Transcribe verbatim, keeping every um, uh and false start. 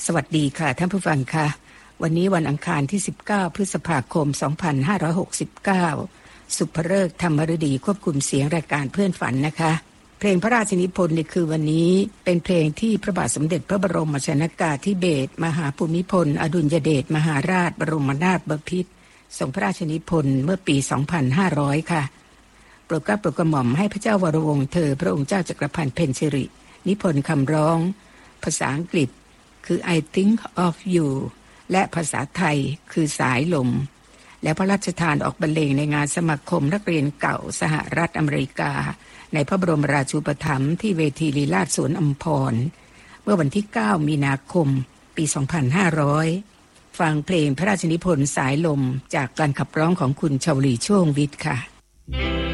สวัสดีค่ะท่านผู้ฟังค่ะวันนี้วันอังคารที่สิบเก้าพฤษภาคมสองพันห้าร้อยหกสิบเก้าสุภฤกษ์ธรรมฤดีควบคุมเสียงรายการเพื่อนฝันนะคะเพลงพระราชนิพนธ์ในคือวันนี้เป็นเพลงที่พระบาทสมเด็จพระบรมชนกาธิเบศรมหาภูมิพลอดุลยเดชมหาราชบรมนาถบพิตรทรงพระราชนิพนธ์เมื่อปีสองพันห้าร้อยค่ะโปรดเกล้าโปรดกระหม่อมให้พระเจ้าวรวงศ์เธอพระองค์เจ้าจักรพันธ์เพ็ญสิรินิพนธ์คำร้องภาษาอังกฤษคือ I think of you และภาษาไทยคือสายลมและพระราชทานออกบรรเลงในงานสมาคมนักเรียนเก่าสหรัฐอเมริกาในพระบรมราชูปถัมภ์ที่เวทีลีลาศสวนอัมพรเมื่อวันที่เก้ามีนาคมปีสองพันห้าร้อยฟังเพลงพระราชนิพนธ์สายลมจากการขับร้องของคุณชวลีโชงวิทย์ค่ะ